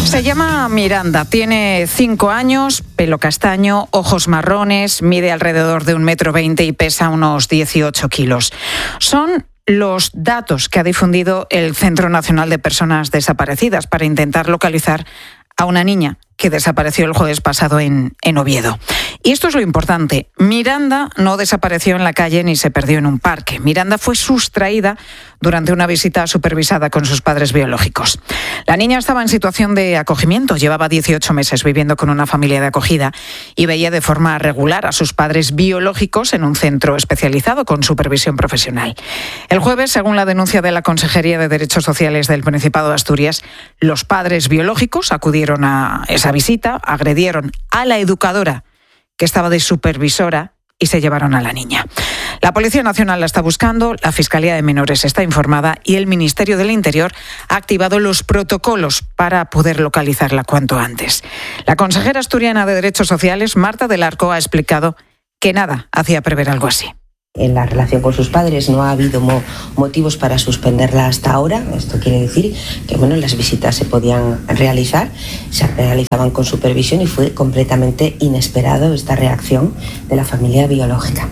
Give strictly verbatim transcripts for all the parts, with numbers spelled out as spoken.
Se llama Miranda, tiene cinco años, pelo castaño, ojos marrones, mide alrededor de un metro veinte y pesa unos dieciocho kilos. Son los datos que ha difundido el Centro Nacional de Personas Desaparecidas para intentar localizar a una niña que desapareció el jueves pasado en, en Oviedo. Y esto es lo importante. Miranda no desapareció en la calle ni se perdió en un parque. Miranda fue sustraída durante una visita supervisada con sus padres biológicos. La niña estaba en situación de acogimiento, llevaba dieciocho meses viviendo con una familia de acogida y veía de forma regular a sus padres biológicos en un centro especializado con supervisión profesional. El jueves, según la denuncia de la Consejería de Derechos Sociales del Principado de Asturias, los padres biológicos acudieron a esa visita, agredieron a la educadora que estaba de supervisora y se llevaron a la niña. La Policía Nacional la está buscando, la Fiscalía de Menores está informada y el Ministerio del Interior ha activado los protocolos para poder localizarla cuanto antes. La consejera asturiana de Derechos Sociales, Marta del Arco, ha explicado que nada hacía prever algo así. En la relación con sus padres no ha habido mo- motivos para suspenderla hasta ahora. Esto quiere decir que bueno, las visitas se podían realizar, se realizaban con supervisión y fue completamente inesperado esta reacción de la familia biológica.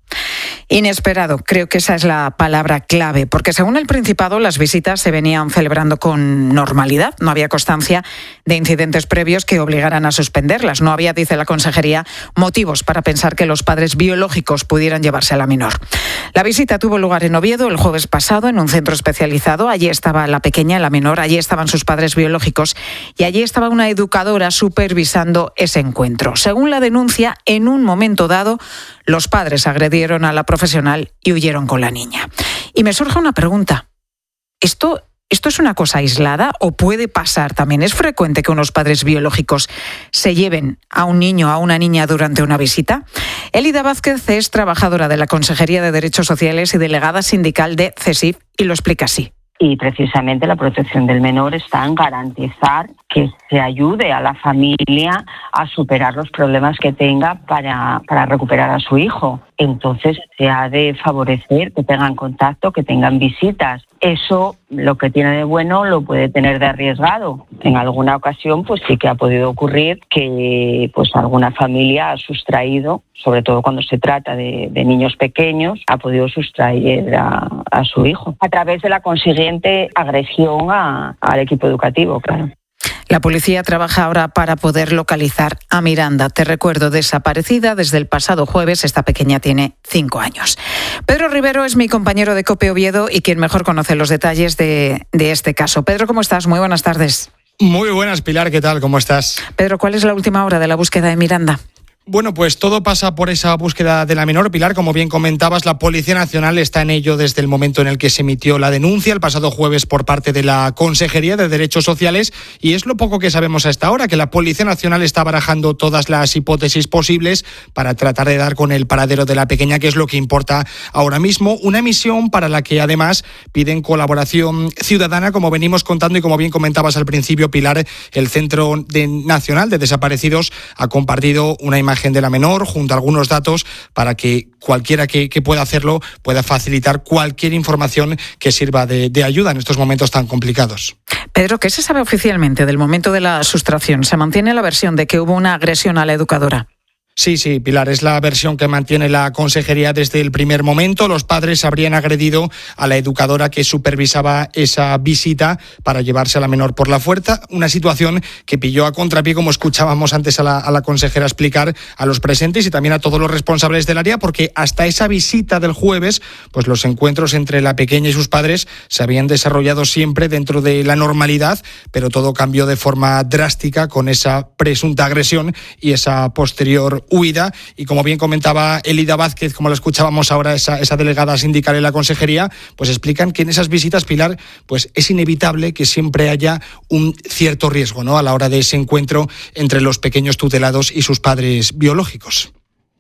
Inesperado, creo que esa es la palabra clave, porque según el Principado las visitas se venían celebrando con normalidad. No había constancia de incidentes previos que obligaran a suspenderlas. No había, dice la Consejería, motivos para pensar que los padres biológicos pudieran llevarse a la menor. La visita tuvo lugar en Oviedo el jueves pasado en un centro especializado. Allí estaba la pequeña, la menor, allí estaban sus padres biológicos y allí estaba una educadora supervisando ese encuentro. Según la denuncia, en un momento dado, los padres agredieron a la profesional y huyeron con la niña. Y me surge una pregunta. ¿Esto, ¿Esto es una cosa aislada o puede pasar también? ¿Es frecuente que unos padres biológicos se lleven a un niño, a una niña durante una visita? Elida Vázquez es trabajadora de la Consejería de Derechos Sociales y delegada sindical de CESIF y lo explica así. Y precisamente la protección del menor está en garantizar que se ayude a la familia a superar los problemas que tenga para, para recuperar a su hijo. Entonces se ha de favorecer que tengan contacto, que tengan visitas. Eso, lo que tiene de bueno, lo puede tener de arriesgado. En alguna ocasión, pues sí que ha podido ocurrir que pues alguna familia ha sustraído, sobre todo cuando se trata de, de niños pequeños, ha podido sustraer a, a su hijo a través de la consiguiente agresión a, al equipo educativo, claro. La policía trabaja ahora para poder localizar a Miranda. Te recuerdo, desaparecida desde el pasado jueves. Esta pequeña tiene cinco años. Pedro Rivero es mi compañero de COPE Oviedo y quien mejor conoce los detalles de, de este caso. Pedro, ¿cómo estás? Muy buenas tardes. Muy buenas, Pilar. ¿Qué tal? ¿Cómo estás? Pedro, ¿cuál es la última hora de la búsqueda de Miranda? Bueno, pues todo pasa por esa búsqueda de la menor. Pilar, como bien comentabas, la Policía Nacional está en ello desde el momento en el que se emitió la denuncia el pasado jueves por parte de la Consejería de Derechos Sociales y es lo poco que sabemos hasta ahora, que la Policía Nacional está barajando todas las hipótesis posibles para tratar de dar con el paradero de la pequeña, que es lo que importa ahora mismo. Una misión para la que además piden colaboración ciudadana, como venimos contando y como bien comentabas al principio, Pilar, el Centro de Nacional de Desaparecidos ha compartido una imagen de la menor junto a algunos datos para que cualquiera que, que pueda hacerlo pueda facilitar cualquier información que sirva de, de ayuda en estos momentos tan complicados. Pedro, ¿qué se sabe oficialmente del momento de la sustracción? ¿Se mantiene la versión de que hubo una agresión a la educadora? Sí, sí, Pilar, es la versión que mantiene la Consejería desde el primer momento. Los padres habrían agredido a la educadora que supervisaba esa visita para llevarse a la menor por la fuerza, una situación que pilló a contrapié, como escuchábamos antes a la, a la consejera explicar a los presentes y también a todos los responsables del área, porque hasta esa visita del jueves, pues los encuentros entre la pequeña y sus padres se habían desarrollado siempre dentro de la normalidad, pero todo cambió de forma drástica con esa presunta agresión y esa posterior huida, y como bien comentaba Elida Vázquez, como la escuchábamos ahora, esa, esa delegada sindical en la Consejería, pues explican que en esas visitas, Pilar, pues es inevitable que siempre haya un cierto riesgo, ¿no?, a la hora de ese encuentro entre los pequeños tutelados y sus padres biológicos.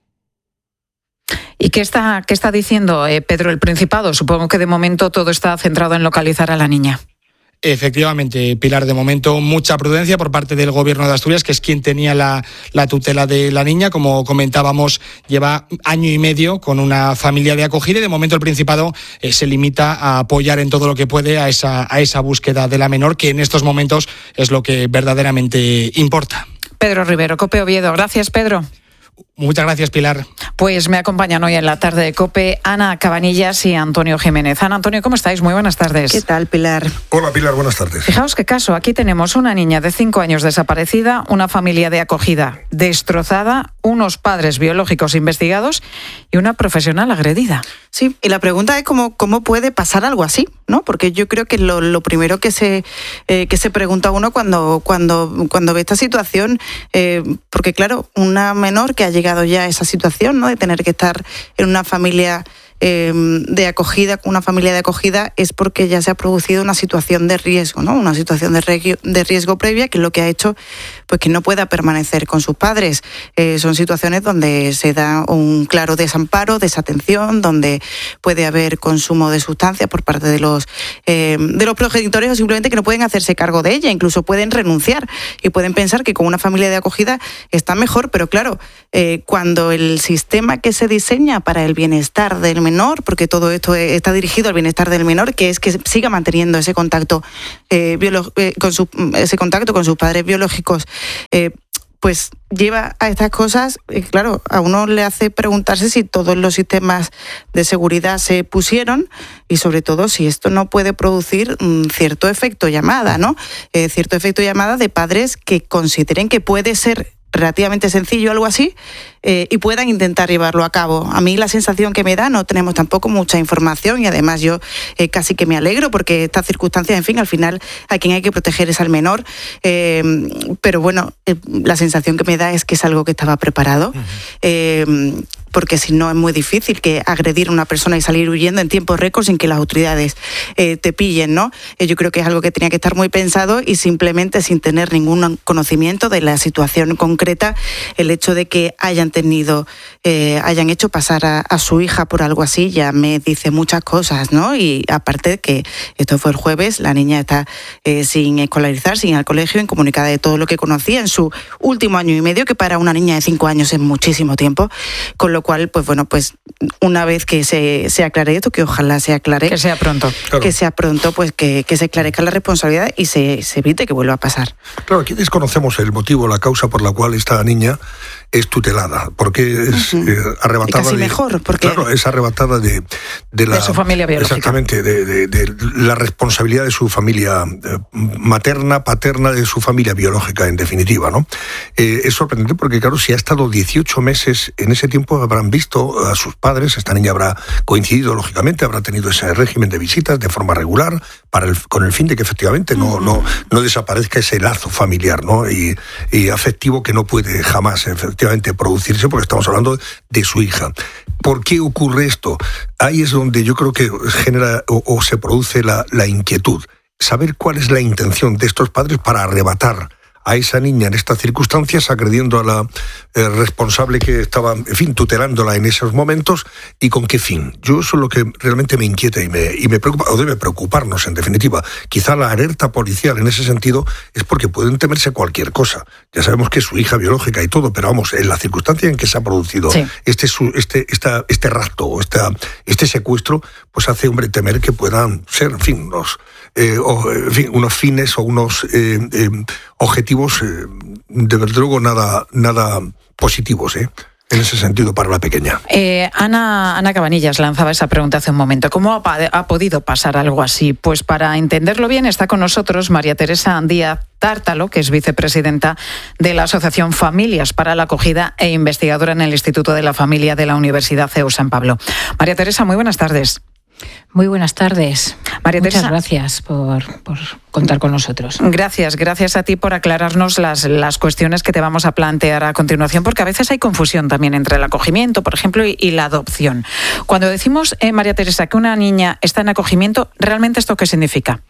¿Y qué está, qué está diciendo eh, Pedro el Principado? Supongo que de momento todo está centrado en localizar a la niña. Efectivamente, Pilar, de momento mucha prudencia por parte del Gobierno de Asturias, que es quien tenía la, la tutela de la niña. Como comentábamos, lleva año y medio con una familia de acogida y de momento el Principado eh, se limita a apoyar en todo lo que puede a esa, a esa búsqueda de la menor, que en estos momentos es lo que verdaderamente importa. Pedro Rivero, COPE Oviedo. Gracias, Pedro. Muchas gracias, Pilar. Pues me acompañan hoy en la tarde de COPE Ana Cabanillas y Antonio Jiménez. Ana, Antonio, ¿cómo estáis? Muy buenas tardes. ¿Qué tal, Pilar? Hola, Pilar, buenas tardes. Fijaos qué caso. Aquí tenemos una niña de cinco años desaparecida, una familia de acogida destrozada, unos padres biológicos investigados y una profesional agredida. Sí, y la pregunta es cómo, cómo puede pasar algo así, ¿no? Porque yo creo que lo, lo primero que se eh, que se pregunta uno cuando, cuando, cuando ve esta situación, eh, porque claro, una menor que ha llegado ya a esa situación, ¿no? De tener que estar en una familia eh, de acogida, con una familia de acogida, es porque ya se ha producido una situación de riesgo, ¿no? Una situación de, re- de riesgo previa, que es lo que ha hecho pues que no pueda permanecer con sus padres. Eh, son situaciones donde se da un claro desamparo, desatención, donde puede haber consumo de sustancias por parte de los eh, de los progenitores, o simplemente que no pueden hacerse cargo de ella, incluso pueden renunciar y pueden pensar que con una familia de acogida está mejor, pero claro, eh, cuando el sistema que se diseña para el bienestar del menor, porque todo esto está dirigido al bienestar del menor, que es que siga manteniendo ese contacto eh, biolo- eh, con su, ese contacto con sus padres biológicos, eh, pues lleva a estas cosas, y claro, a uno le hace preguntarse si todos los sistemas de seguridad se pusieron y sobre todo si esto no puede producir un cierto efecto llamada, ¿no? Eh, cierto efecto llamada de padres que consideren que puede ser relativamente sencillo algo así eh, y puedan intentar llevarlo a cabo. A mí la sensación que me da, no tenemos tampoco mucha información y además yo eh, casi que me alegro porque estas circunstancias, en fin, al final a quien hay que proteger es al menor, eh, pero bueno, eh, la sensación que me da es que es algo que estaba preparado. Uh-huh. Eh, porque si no es muy difícil que agredir a una persona y salir huyendo en tiempo récord sin que las autoridades eh, te pillen, ¿no? Eh, yo creo que es algo que tenía que estar muy pensado y simplemente sin tener ningún conocimiento de la situación concreta, el hecho de que hayan tenido, eh, hayan hecho pasar a, a su hija por algo así ya me dice muchas cosas, ¿no? Y aparte de que esto fue el jueves, la niña está eh, sin escolarizar, sin ir al colegio, incomunicada de todo lo que conocía en su último año y medio, que para una niña de cinco años es muchísimo tiempo, con lo cual, pues bueno, pues una vez que se, se aclare esto, que ojalá se aclare. Que sea pronto. Claro. Que sea pronto, pues que, que se esclarezca la responsabilidad y se, se evite que vuelva a pasar. Claro, aquí desconocemos el motivo, la causa por la cual esta niña es tutelada, porque es uh-huh. eh, arrebatada. Y casi de, mejor, porque... Claro, es arrebatada de, de la... De su familia biológica. Exactamente, de, de, de la responsabilidad de su familia eh, materna, paterna, de su familia biológica, en definitiva, ¿no? Eh, es sorprendente porque, claro, si ha estado dieciocho meses, en ese tiempo habrán visto a sus padres, esta niña habrá coincidido, lógicamente, habrá tenido ese régimen de visitas de forma regular, para el, con el fin de que efectivamente no, uh-huh. no, no desaparezca ese lazo familiar, ¿no? Y, y afectivo que no puede jamás, efectivamente, producirse, porque estamos hablando de su hija. ¿Por qué ocurre esto? Ahí es donde yo creo que genera o, o se produce la, la inquietud. Saber cuál es la intención de estos padres para arrebatar a esa niña en estas circunstancias, agrediendo a la eh, responsable que estaba, en fin, tutelándola en esos momentos, y con qué fin. Yo eso es lo que realmente me inquieta y me, y me preocupa, o debe preocuparnos, en definitiva. Quizá la alerta policial en ese sentido es porque pueden temerse cualquier cosa. Ya sabemos que es su hija biológica y todo, pero vamos, en la circunstancia en que se ha producido sí. este, este, esta, este rapto o esta, este secuestro, pues hace, hombre, temer que puedan ser, en fin, unos, eh, o, en fin, unos fines o unos eh, eh, objetivos eh, de verdad luego nada, nada positivos, ¿eh? En ese sentido para la pequeña. Eh, Ana, Ana Cabanillas lanzaba esa pregunta hace un momento. ¿Cómo ha, ha podido pasar algo así? Pues para entenderlo bien está con nosotros María Teresa Díaz Tártalo, que es vicepresidenta de la Asociación Familias para la Acogida e investigadora en el Instituto de la Familia de la Universidad C E U San Pablo. María Teresa, muy buenas tardes. Muy buenas tardes. María Teresa, muchas gracias por, por contar con nosotros. Gracias, gracias a ti por aclararnos las, las cuestiones que te vamos a plantear a continuación, porque a veces hay confusión también entre el acogimiento, por ejemplo, y, y la adopción. Cuando decimos, eh, María Teresa, que una niña está en acogimiento, ¿realmente esto qué significa?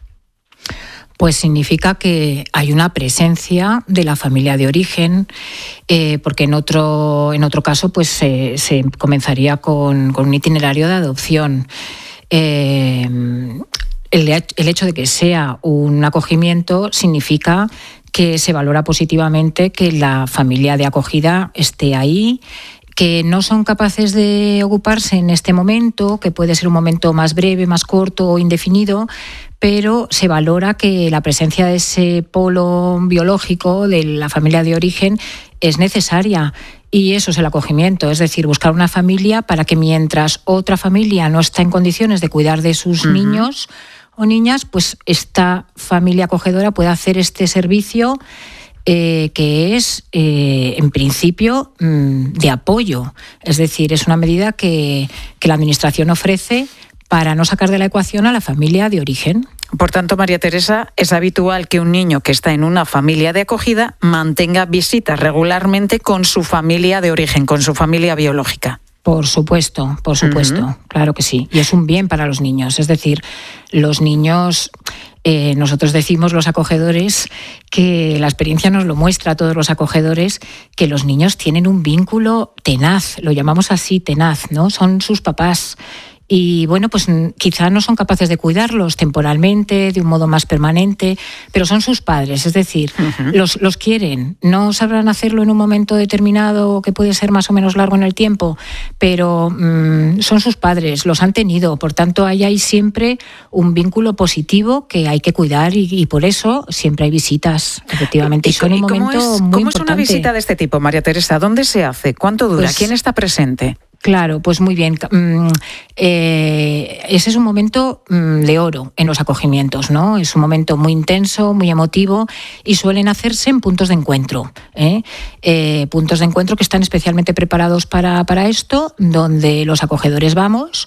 Pues significa que hay una presencia de la familia de origen, eh, porque en otro, en otro caso pues se, se comenzaría con, con un itinerario de adopción. Eh, el, el hecho de que sea un acogimiento significa que se valora positivamente que la familia de acogida esté ahí, que no son capaces de ocuparse en este momento, que puede ser un momento más breve, más corto o indefinido, pero se valora que la presencia de ese polo biológico de la familia de origen es necesaria. Y eso es el acogimiento, es decir, buscar una familia para que mientras otra familia no está en condiciones de cuidar de sus uh-huh. niños o niñas, pues esta familia acogedora puede hacer este servicio eh, que es, eh, en principio, mmm, de apoyo. Es decir, es una medida que, que la Administración ofrece para no sacar de la ecuación a la familia de origen. Por tanto, María Teresa, es habitual que un niño que está en una familia de acogida mantenga visitas regularmente con su familia de origen, con su familia biológica. Por supuesto, por supuesto, uh-huh. claro que sí. Y es un bien para los niños. Es decir, los niños, eh, nosotros decimos los acogedores, que la experiencia nos lo muestra a todos los acogedores, que los niños tienen un vínculo tenaz, lo llamamos así, tenaz, ¿no? Son sus papás. Y bueno, pues quizá no son capaces de cuidarlos temporalmente, de un modo más permanente, pero son sus padres, es decir, uh-huh. los, los quieren. No sabrán hacerlo en un momento determinado que puede ser más o menos largo en el tiempo, pero mmm, son sus padres, los han tenido. Por tanto, ahí hay siempre un vínculo positivo que hay que cuidar y, y por eso siempre hay visitas, efectivamente. Y, y son un momento ¿cómo es, muy ¿cómo importante. es una visita de este tipo, María Teresa? ¿Dónde se hace? ¿Cuánto dura? Pues, ¿quién está presente? Claro, pues muy bien. Eh, ese es un momento de oro en los acogimientos, ¿no? Es un momento muy intenso, muy emotivo y suelen hacerse en puntos de encuentro, ¿eh? Eh, puntos de encuentro que están especialmente preparados para, para esto, donde los acogedores vamos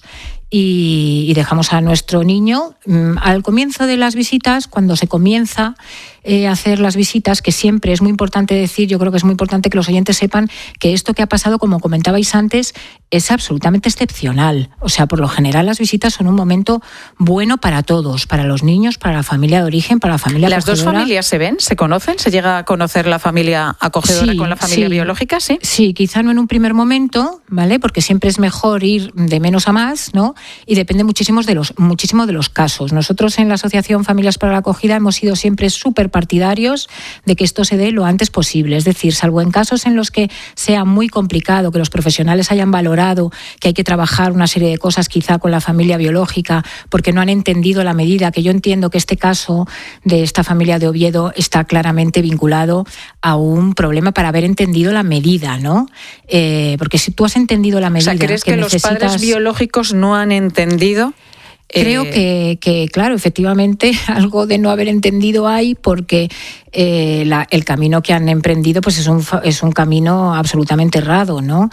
y, y dejamos a nuestro niño. Al comienzo de las visitas, cuando se comienza eh, a hacer las visitas, que siempre es muy importante decir, yo creo que es muy importante que los oyentes sepan que esto que ha pasado, como comentabais antes, es absolutamente excepcional. O sea, por lo general las visitas son un momento bueno para todos, para los niños, para la familia de origen, para la familia ¿Las acogedora. dos familias se ven? ¿Se conocen? ¿Se llega a conocer la familia acogedora sí, con la familia sí. biológica? Sí, sí, quizá no en un primer momento, ¿vale? Porque siempre es mejor ir de menos a más, ¿no? Y depende muchísimo de los, muchísimo de los casos. Nosotros en la Asociación Familias para la Acogida hemos sido siempre súper partidarios de que esto se dé lo antes posible. Es decir, salvo en casos en los que sea muy complicado, que los profesionales hayan valorado que hay que trabajar una serie de cosas quizá con la familia biológica porque no han entendido la medida, que yo entiendo que este caso de esta familia de Oviedo está claramente vinculado a un problema para haber entendido la medida, ¿no? Eh, porque si tú has entendido la medida... O sea, ¿crees que, que necesitas... los padres biológicos no han entendido? Creo que, que, claro, efectivamente, algo de no haber entendido hay porque eh, la, el camino que han emprendido pues es un, es un camino absolutamente errado, ¿no?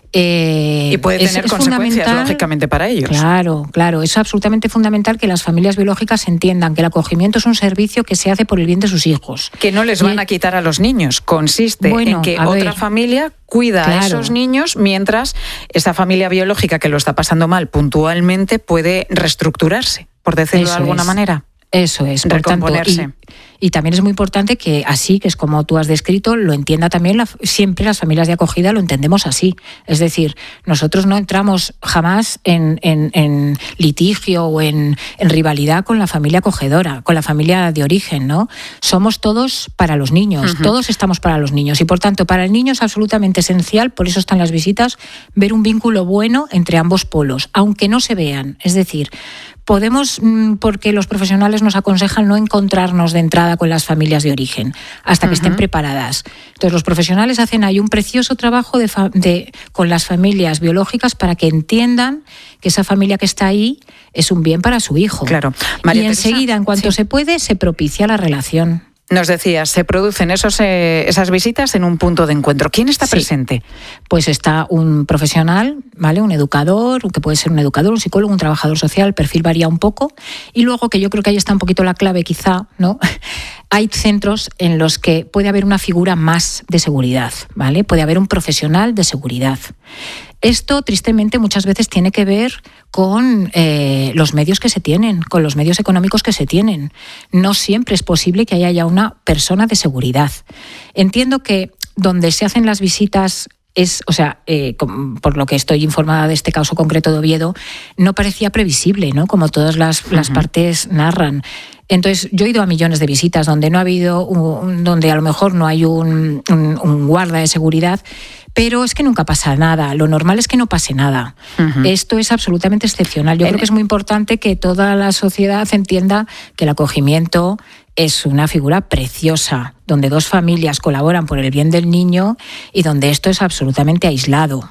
Eh, y puede tener es, es consecuencias, lógicamente, para ellos. Claro, claro. Es absolutamente fundamental que las familias biológicas entiendan que el acogimiento es un servicio que se hace por el bien de sus hijos. Que no les van y, a quitar a los niños. Consiste bueno, en que otra ver, familia cuida claro. a esos niños mientras esa familia biológica que lo está pasando mal puntualmente puede reestructurarse, por decirlo Eso de alguna es. manera. Eso es, por tanto, y, y también es muy importante que así, que es como tú has descrito, lo entienda también, la, siempre las familias de acogida lo entendemos así. Es decir, nosotros no entramos jamás en, en, en litigio o en, en rivalidad con la familia acogedora, con la familia de origen, ¿no? Somos todos para los niños, uh-huh. todos estamos para los niños y por tanto para el niño es absolutamente esencial, por eso están las visitas, ver un vínculo bueno entre ambos polos, aunque no se vean. Es decir, podemos, porque los profesionales nos aconsejan no encontrarnos de entrada con las familias de origen hasta que uh-huh. estén preparadas. Entonces los profesionales hacen ahí un precioso trabajo de, fa- de con las familias biológicas para que entiendan que esa familia que está ahí es un bien para su hijo. Claro. María y Teresa, enseguida, en cuanto sí. se puede, se propicia la relación. Nos decías, se producen esos, eh, esas visitas en un punto de encuentro. ¿Quién está sí. presente? Pues está un profesional, ¿vale? Un educador, que puede ser un educador, un psicólogo, un trabajador social, el perfil varía un poco. Y luego, que yo creo que ahí está un poquito la clave quizá, ¿no? Hay centros en los que puede haber una figura más de seguridad, ¿vale? Puede haber un profesional de seguridad. Esto, tristemente, muchas veces tiene que ver con eh, los medios que se tienen, con los medios económicos que se tienen. No siempre es posible que haya una persona de seguridad. Entiendo que donde se hacen las visitas es, o sea, eh, por lo que estoy informada de este caso concreto de Oviedo, no parecía previsible, ¿no? Como todas las, uh-huh. las partes narran. Entonces, yo he ido a millones de visitas donde no ha habido, un, donde a lo mejor no hay un, un, un guarda de seguridad, pero es que nunca pasa nada. Lo normal es que no pase nada. Uh-huh. Esto es absolutamente excepcional. Yo en... creo que es muy importante que toda la sociedad entienda que el acogimiento es una figura preciosa, donde dos familias colaboran por el bien del niño y donde esto es absolutamente aislado.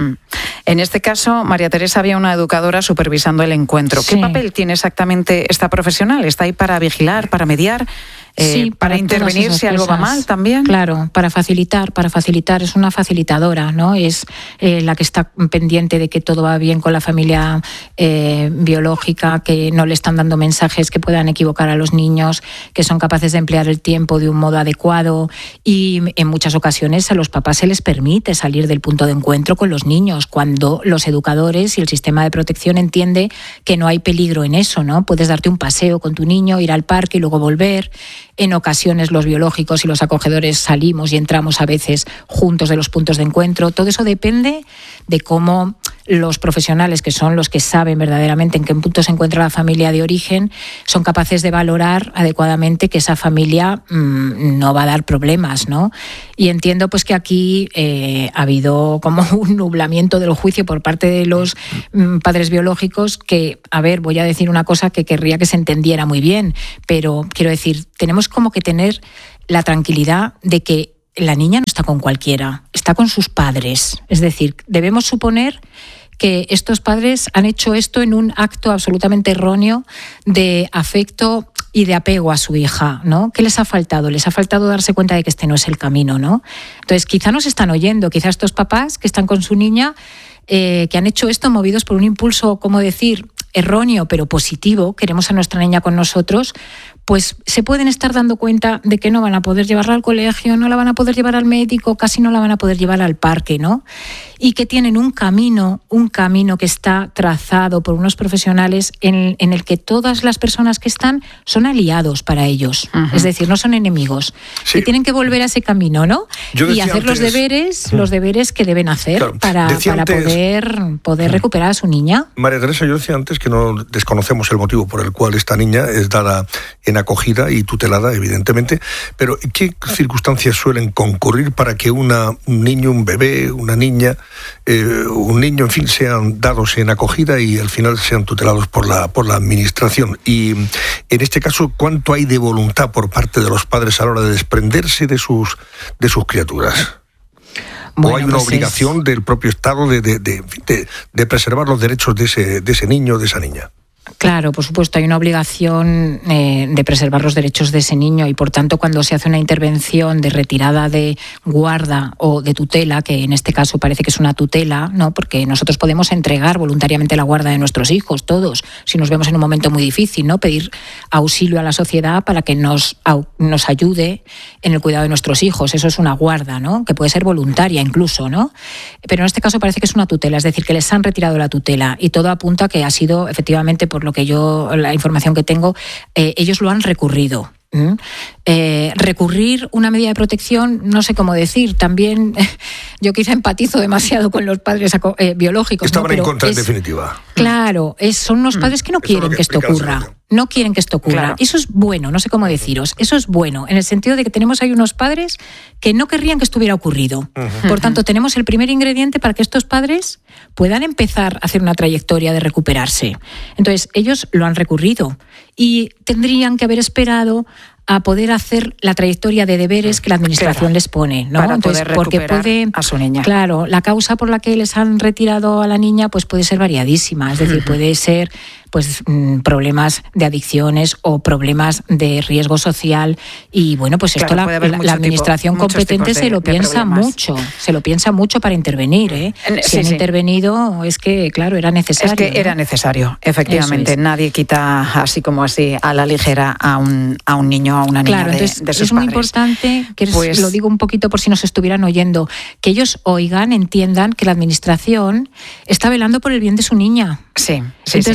En este caso, María Teresa, había una educadora supervisando el encuentro. ¿Qué sí. papel tiene exactamente esta profesional? ¿Está ahí para vigilar, para mediar? Eh, sí, para, para intervenir si algo va mal también. Claro, para facilitar, para facilitar, es una facilitadora, ¿no? Es eh, la que está pendiente de que todo va bien con la familia eh, biológica, que no le están dando mensajes que puedan equivocar a los niños, que son capaces de emplear el tiempo de un modo adecuado, y en muchas ocasiones a los papás se les permite salir del punto de encuentro con los niños cuando los educadores y el sistema de protección entiende que no hay peligro en eso, ¿no? Puedes darte un paseo con tu niño, ir al parque y luego volver. En ocasiones los biológicos y los acogedores salimos y entramos a veces juntos de los puntos de encuentro. Todo eso depende de cómo los profesionales, que son los que saben verdaderamente en qué punto se encuentra la familia de origen, son capaces de valorar adecuadamente que esa familia mmm, no va a dar problemas, ¿no? Y entiendo pues que aquí eh, ha habido como un nublamiento del juicio por parte de los mmm, padres biológicos que, a ver, voy a decir una cosa que querría que se entendiera muy bien, pero quiero decir, tenemos como que tener la tranquilidad de que la niña no está con cualquiera, está con sus padres. Es decir, debemos suponer que estos padres han hecho esto en un acto absolutamente erróneo de afecto y de apego a su hija, ¿no? ¿Qué les ha faltado? Les ha faltado darse cuenta de que este no es el camino, ¿no? Entonces, quizá nos están oyendo, quizá estos papás que están con su niña, eh, que han hecho esto movidos por un impulso, ¿cómo decir?, erróneo pero positivo, queremos a nuestra niña con nosotros, pues se pueden estar dando cuenta de que no van a poder llevarla al colegio, no la van a poder llevar al médico, casi no la van a poder llevar al parque, ¿no? Y que tienen un camino, un camino que está trazado por unos profesionales en, en el que todas las personas que están son aliados para ellos, uh-huh. es decir, no son enemigos, sí. que tienen que volver a ese camino, ¿no? Y hacer antes, los deberes, uh-huh. los deberes que deben hacer claro, para, para antes, poder, poder uh-huh. recuperar a su niña. María Teresa, yo decía antes que no desconocemos el motivo por el cual esta niña es dada en acogida y tutelada, evidentemente, pero ¿qué circunstancias suelen concurrir para que una, un niño, un bebé, una niña, eh, un niño, en fin, sean dados en acogida y al final sean tutelados por la, por la administración? Y en este caso, ¿cuánto hay de voluntad por parte de los padres a la hora de desprenderse de sus, de sus criaturas? Bueno, ¿o hay una pues obligación es... del propio Estado de, de, de, de, de preservar los derechos de ese, de ese niño o de esa niña? Claro, por supuesto, hay una obligación eh, de preservar los derechos de ese niño y, por tanto, cuando se hace una intervención de retirada de guarda o de tutela, que en este caso parece que es una tutela, ¿no? Porque nosotros podemos entregar voluntariamente la guarda de nuestros hijos, todos, si nos vemos en un momento muy difícil, ¿no? Pedir auxilio a la sociedad para que nos, au, nos ayude en el cuidado de nuestros hijos. Eso es una guarda, ¿no? Que puede ser voluntaria incluso, ¿no? Pero en este caso parece que es una tutela, es decir, que les han retirado la tutela y todo apunta a que ha sido efectivamente por lo que yo, la información que tengo, eh, ellos lo han recurrido. ¿Mm? Eh, recurrir una medida de protección, no sé cómo decir, también yo quizá empatizo demasiado con los padres eh, biológicos. Estaban ¿no? Pero en contra, es, en definitiva. Claro, es, son unos padres que no quieren que, que esto ocurra. No quieren que esto ocurra. Claro. Eso es bueno, no sé cómo deciros. Eso es bueno, en el sentido de que tenemos ahí unos padres que no querrían que estuviera ocurrido. Uh-huh. Por tanto, tenemos el primer ingrediente para que estos padres puedan empezar a hacer una trayectoria de recuperarse. Entonces, ellos lo han recurrido y tendrían que haber esperado a poder hacer la trayectoria de deberes que la administración claro, les pone, ¿no? Para Entonces, poder porque recuperar puede, a su niña. Claro, la causa por la que les han retirado a la niña pues puede ser variadísima, es decir, uh-huh. puede ser pues problemas de adicciones o problemas de riesgo social y bueno, pues esto claro, la, la, la administración tipo, competente se de, lo piensa mucho, se lo piensa mucho para intervenir, ¿eh? Si sí, han sí. intervenido es que claro, era necesario. Es que ¿no? era necesario, efectivamente, es. Nadie quita así como así a la ligera a un a un niño, a una niña claro, de, entonces, de sus es muy padres. importante que pues, lo digo un poquito por si nos estuvieran oyendo, que ellos oigan, entiendan que la administración está velando por el bien de su niña. Sí, sí Entonces sí. deben subir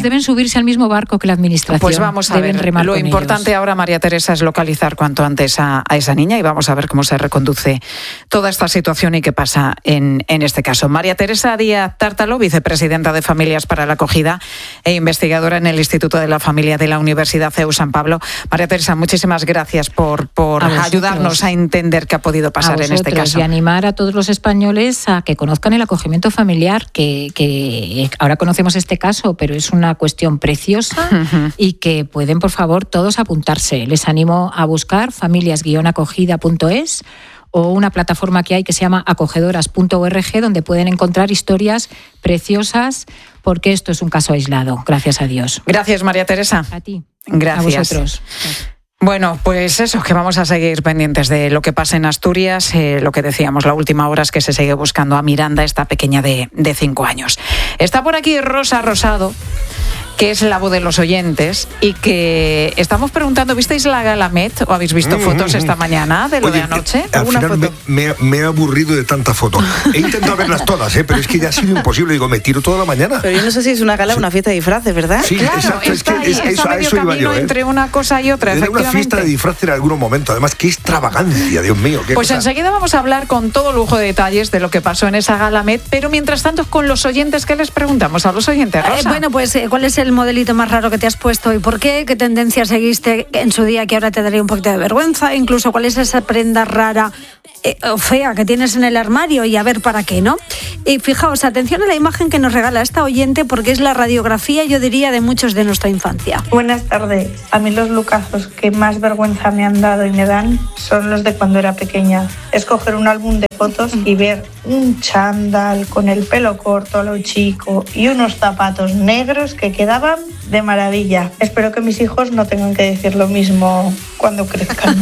subirse al mismo barco que la administración. Pues vamos a Deben ver, remar lo con importante ellos. ahora, María Teresa, es localizar cuanto antes a, a esa niña y vamos a ver cómo se reconduce toda esta situación y qué pasa en, en este caso. María Teresa Díaz Tártalo, vicepresidenta de Familias para la Acogida e investigadora en el Instituto de la Familia de la Universidad C E U San Pablo. María Teresa, muchísimas gracias por, por A ayudarnos a entender qué ha podido pasar en este caso. Y animar a todos los españoles a que conozcan el acogimiento familiar, que, que ahora conocemos este caso, pero es una cuestión preciosa uh-huh. y que pueden, por favor, todos apuntarse. Les animo a buscar familias guion acogida punto es o una plataforma que hay que se llama acogedoras punto org, donde pueden encontrar historias preciosas, porque esto es un caso aislado, gracias a Dios. Gracias, María Teresa. A ti. Gracias. A vosotros. Bueno, pues eso, que vamos a seguir pendientes de lo que pasa en Asturias. Eh, lo que decíamos, la última hora es que se sigue buscando a Miranda, esta pequeña de, de cinco años. Está por aquí Rosa Rosado, que es la voz de los oyentes, y que estamos preguntando, ¿visteis la gala Met o habéis visto mm, fotos mm, esta mañana de lo oye, de anoche? Al final foto? Me, me, me he aburrido de tantas fotos. He intentado verlas todas, ¿eh? Pero es que ya ha sido imposible. Digo, me tiro toda la mañana. Pero yo no sé si es una gala o sí. una fiesta de disfraces, ¿verdad? Sí, claro, exacto. Es que ahí, es, eso, a eso iba yo, ¿eh? Entre una cosa y otra, Era una fiesta de disfraces en algún momento. Además, qué extravagancia, Dios mío. Qué pues cosa. Enseguida vamos a hablar con todo lujo de detalles de lo que pasó en esa gala Met, pero mientras tanto con los oyentes, ¿qué les preguntamos a los oyentes, Rosa? Eh, bueno, pues, ¿cuál es el modelito más raro que te has puesto y por qué? ¿Qué tendencia seguiste en su día que ahora te daría un poquito de vergüenza? Incluso, ¿cuál es esa prenda rara eh, o fea que tienes en el armario y a ver para qué, ¿no? Y fijaos, atención a la imagen que nos regala esta oyente, porque es la radiografía, yo diría, de muchos de nuestra infancia. Buenas tardes. A mí los lucazos que más vergüenza me han dado y me dan son los de cuando era pequeña. Es coger un álbum de fotos y ver un chándal con el pelo corto a lo chico y unos zapatos negros que quedaban de maravilla. Espero que mis hijos no tengan que decir lo mismo cuando crezcan.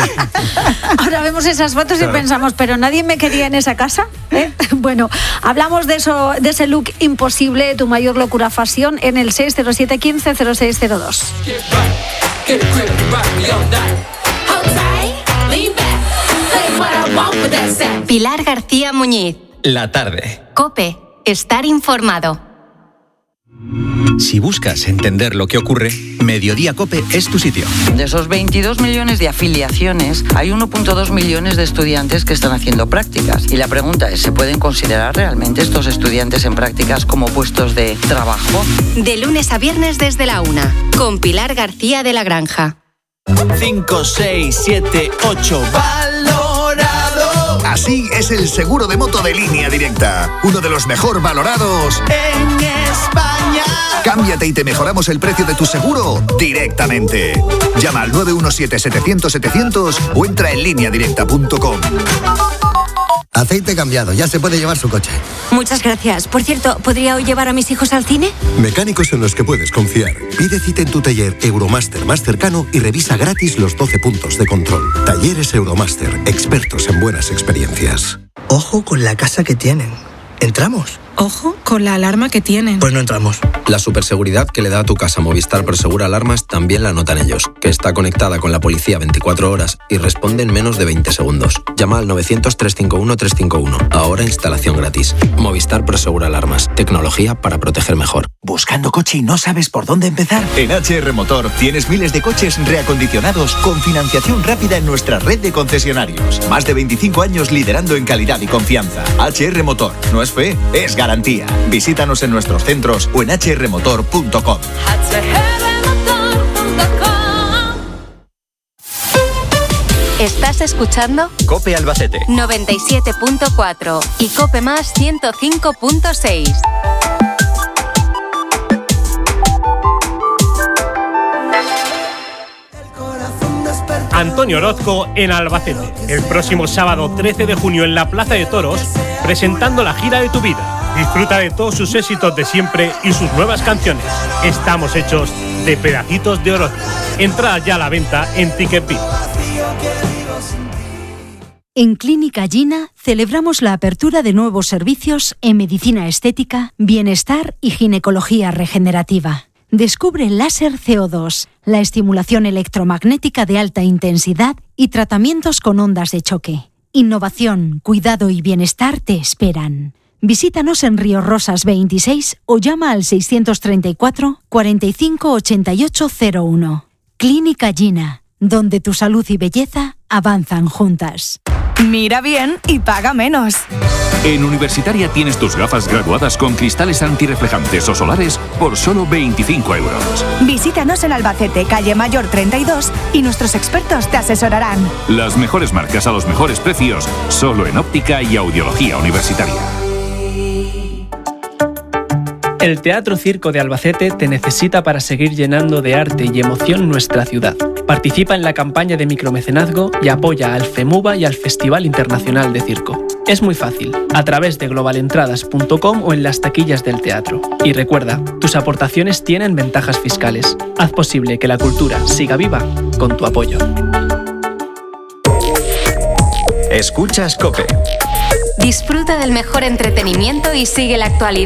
Ahora vemos esas fotos y pensamos, pero nadie me quería en esa casa, ¿eh? Bueno, hablamos de eso, de ese look imposible, tu mayor locura fashion, en el seis cero siete uno cinco cero seis cero dos. Pilar García Muñiz. La tarde. COPE. Estar informado. Si buscas entender lo que ocurre, Mediodía COPE es tu sitio. De esos veintidós millones de afiliaciones, hay uno punto dos millones de estudiantes que están haciendo prácticas. Y la pregunta es, ¿se pueden considerar realmente estos estudiantes en prácticas como puestos de trabajo? De lunes a viernes desde la una, con Pilar García de la Granja. cinco, seis, siete, ocho. ¡Valorado! Así es el seguro de moto de Línea Directa. Uno de los mejor valorados en España. Cámbiate y te mejoramos el precio de tu seguro directamente. Llama al nueve uno siete, setecientos, setecientos o entra en línea directa punto com. Aceite cambiado, ya se puede llevar su coche. Muchas gracias. Por cierto, ¿podría hoy llevar a mis hijos al cine? Mecánicos en los que puedes confiar. Pide cita en tu taller Euromaster más cercano y revisa gratis los doce puntos de control. Talleres Euromaster, expertos en buenas experiencias. Ojo con la casa que tienen. ¿Entramos? Ojo con la alarma que tienen. Pues no entramos. La superseguridad que le da a tu casa Movistar Prosegura Alarmas también la notan ellos, que está conectada con la policía veinticuatro horas y responde en menos de veinte segundos. Llama al novecientos, trescientos cincuenta y uno, trescientos cincuenta y uno. Ahora instalación gratis. Movistar Prosegura Alarmas. Tecnología para proteger mejor. ¿Buscando coche y no sabes por dónde empezar? En H R Motor tienes miles de coches reacondicionados con financiación rápida en nuestra red de concesionarios. Más de veinticinco años liderando en calidad y confianza. H R Motor. No es fe, es garantía. Visítanos en nuestros centros o en h r motor punto com. ¿Estás escuchando? COPE Albacete noventa y siete punto cuatro y COPE Más ciento cinco punto seis. Antonio Orozco en Albacete, el próximo sábado trece de junio en la Plaza de Toros, presentando la gira de tu vida. Disfruta de todos sus éxitos de siempre y sus nuevas canciones. Estamos hechos de pedacitos de Orozco. Entrada ya a la venta en Ticketbit. En Clínica Gina celebramos la apertura de nuevos servicios en medicina estética, bienestar y ginecología regenerativa. Descubre láser C O dos, la estimulación electromagnética de alta intensidad y tratamientos con ondas de choque. Innovación, cuidado y bienestar te esperan. Visítanos en Río Rosas veintiséis o llama al seiscientos treinta y cuatro, cuarenta y cinco, ochenta y ocho cero uno. Clínica Gina, donde tu salud y belleza avanzan juntas. Mira bien y paga menos. En Universitaria tienes tus gafas graduadas con cristales antirreflejantes o solares por solo veinticinco euros. Visítanos en Albacete, calle Mayor treinta y dos, y nuestros expertos te asesorarán. Las mejores marcas a los mejores precios, solo en Óptica y Audiología Universitaria. El Teatro Circo de Albacete te necesita para seguir llenando de arte y emoción nuestra ciudad. Participa en la campaña de micromecenazgo y apoya al FEMUVA y al Festival Internacional de Circo. Es muy fácil, a través de global entradas punto com o en las taquillas del teatro. Y recuerda, tus aportaciones tienen ventajas fiscales. Haz posible que la cultura siga viva con tu apoyo. Escuchas COPE. Disfruta del mejor entretenimiento y sigue la actualidad